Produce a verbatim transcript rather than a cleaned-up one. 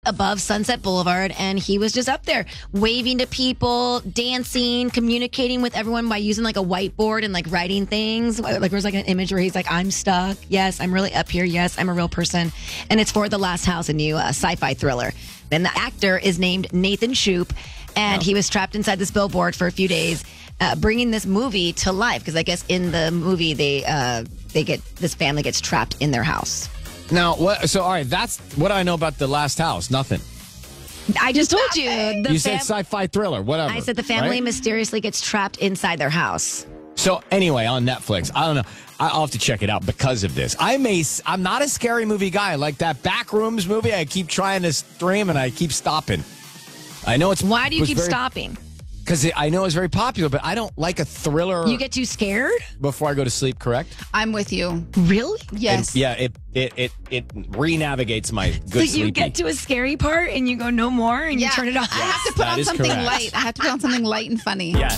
above Sunset Boulevard, and he was just up there waving to people, dancing, communicating with everyone by using like a whiteboard and like writing things. Like there's like an image where he's like, I'm stuck. Yes, I'm really up here. Yes, I'm a real person. And it's for The Last House, a new uh, sci-fi thriller. And the actor is named Nathan Shoup, and oh. he was trapped inside this billboard for a few days. Uh, bringing this movie to life, because I guess in the movie they uh, they get this family gets trapped in their house. Now, what? So, all right, that's what I know about The Last House. Nothing. I just told you. The you said fam- sci-fi thriller, whatever. I said the family right? mysteriously gets trapped inside their house. So, anyway, on Netflix, I don't know. I'll have to check it out because of this. I'm a, I'm not a scary movie guy. Like that Backrooms movie, I keep trying to stream and I keep stopping. I know it's. Why do you keep very, stopping? Because I know it's very popular, but I don't like a thriller. You get too scared? Before I go to sleep, correct? I'm with you. Really? Yes. And, yeah, it it it it re-navigates my good So you sleeping. get to a scary part and you go no more and yeah. you turn it off. I have to put That on is something correct. light. I have to put on something light and funny. Yes.